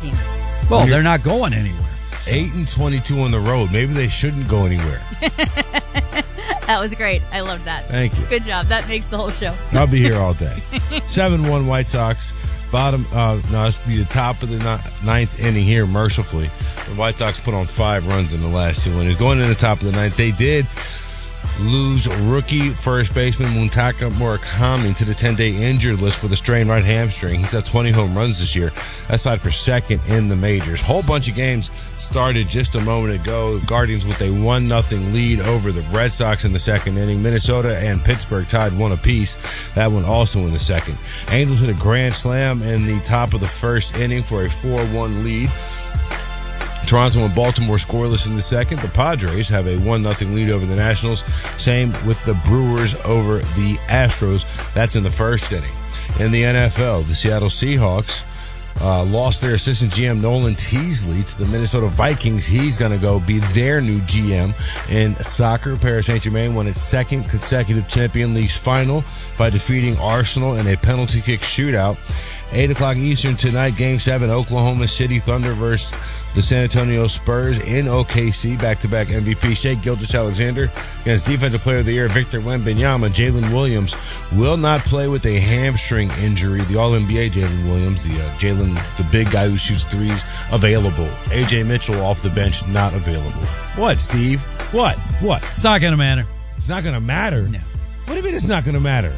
team. Well, they're not going anywhere. 8-22 on the road. Maybe they shouldn't go anywhere. That was great. I loved that. Thank you. Good job. That makes the whole show. I'll be here all day. 7-1 White Sox. This will be the top of the ninth inning here, mercifully. The White Sox put on 5 runs in the last 2 innings. Going in the top of the ninth, they did lose rookie first baseman Muntaka Murakami to the 10-day injured list with a strained right hamstring. He's had 20 home runs this year. That's tied for second in the majors. Whole bunch of games started just a moment ago. The Guardians with a 1-0 lead over the Red Sox in the second inning. Minnesota and Pittsburgh tied 1 apiece. That one also in the second. Angels hit a grand slam in the top of the first inning for a 4-1 lead. Toronto and Baltimore scoreless in the second. The Padres have a 1-0 lead over the Nationals. Same with the Brewers over the Astros. That's in the first inning. In the NFL, the Seattle Seahawks lost their assistant GM Nolan Teasley to the Minnesota Vikings. He's going to go be their new GM in soccer. Paris Saint-Germain won its second consecutive Champions League final by defeating Arsenal in a penalty kick shootout. 8 o'clock Eastern tonight, Game 7, Oklahoma City Thunder versus the San Antonio Spurs in OKC. Back-to-back MVP Shai Gilgeous-Alexander against Defensive Player of the Year Victor Wembanyama. Jalen Williams will not play with a hamstring injury. The All-NBA Jalen Williams, the big guy who shoots threes, available. A.J. Mitchell off the bench, not available. What, Steve? What? It's not going to matter. It's not going to matter? No. What do you mean it's not going to matter?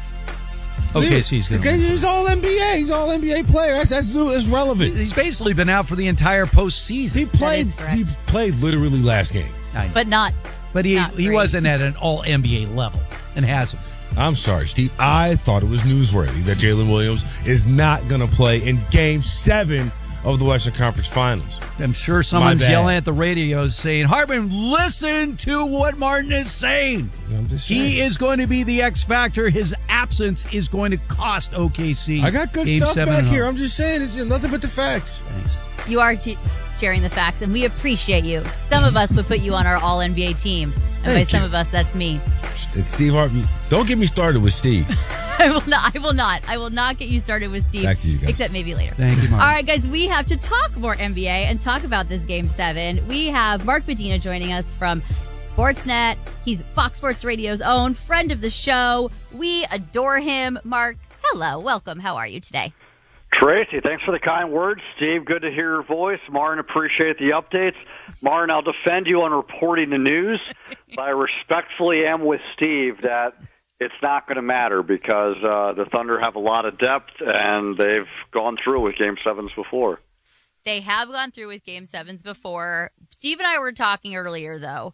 OKC's going to win. He's all-NBA. He's all-NBA player. That's relevant. He's basically been out for the entire postseason. He played literally last game. But not. But he great. wasn't at an all-NBA level and hasn't. I'm sorry, Steve. I thought it was newsworthy that Jalen Williams is not going to play in Game 7 of the Western Conference Finals. I'm sure someone's yelling at the radio saying, Hartman, listen to what Martin is saying. I'm just saying. He is going to be the X factor. His absence is going to cost OKC. I got good Game stuff 7 back here. I'm just saying, it's nothing but the facts. Thanks. You are sharing the facts, and we appreciate you. Some of us would put you on our All-NBA team. And by some of us, that's me. It's Steve Hartman. Don't get me started with Steve. I will not. I will not get you started with Steve. Back to you guys. Except maybe later. Thank you, Mark. All right, guys, we have to talk more NBA and talk about this Game 7. We have Mark Medina joining us from Sportsnet. He's Fox Sports Radio's own friend of the show. We adore him. Mark, hello. Welcome. How are you today? Tracy, thanks for the kind words. Steve, good to hear your voice. Martin, appreciate the updates. Martin, I'll defend you on reporting the news, but I respectfully am with Steve that it's not going to matter because the Thunder have a lot of depth, and they've gone through with Game 7s before. They have gone through with Game 7s before. Steve and I were talking earlier, though.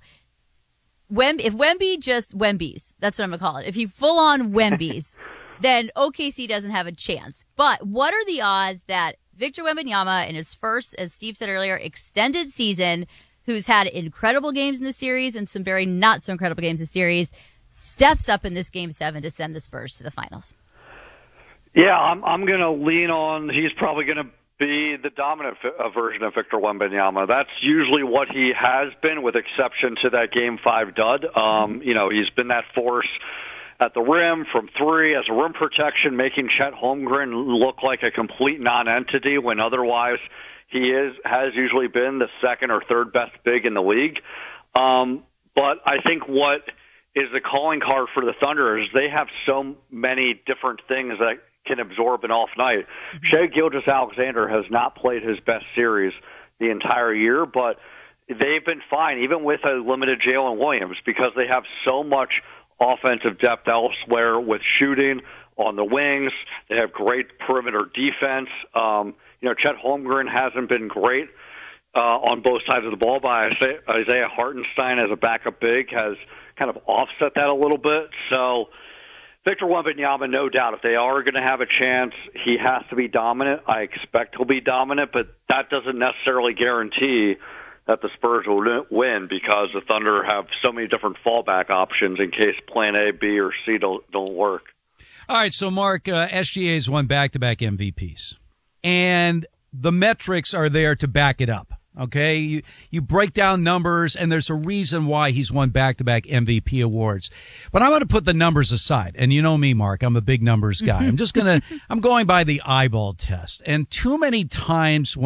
If Wemby just Wemby's, that's what I'm going to call it. If he full-on Wemby's, then OKC doesn't have a chance. But what are the odds that Victor Wembanyama in his first, as Steve said earlier, extended season, who's had incredible games in the series and some very not so incredible games in the series, steps up in this Game 7 to send the Spurs to the finals? Yeah, I'm going to lean on he's probably going to be the dominant version of Victor Wembanyama. That's usually what he has been, with exception to that Game 5 dud. He's been that force at the rim from three as a rim protection, making Chet Holmgren look like a complete non-entity when otherwise he has usually been the second or third best big in the league. But I think what is the calling card for the Thunder is they have so many different things that can absorb an off night. Shai Gilgeous-Alexander has not played his best series the entire year, but they've been fine, even with a limited Jalen Williams, because they have so much offensive depth elsewhere with shooting on the wings. They have great perimeter defense. Chet Holmgren hasn't been great on both sides of the ball, but Isaiah Hartenstein as a backup big has kind of offset that a little bit. So Victor Wembanyama, no doubt, if they are going to have a chance, he has to be dominant. I expect he'll be dominant, but that doesn't necessarily guarantee that the Spurs will win because the Thunder have so many different fallback options in case plan A, B, or C don't work. All right, so Mark, SGA's won back-to-back MVPs, and the metrics are there to back it up. Okay, you break down numbers, and there's a reason why he's won back-to-back MVP awards. But I'm going to put the numbers aside, and you know me, Mark, I'm a big numbers guy. I'm going by the eyeball test, and too many times when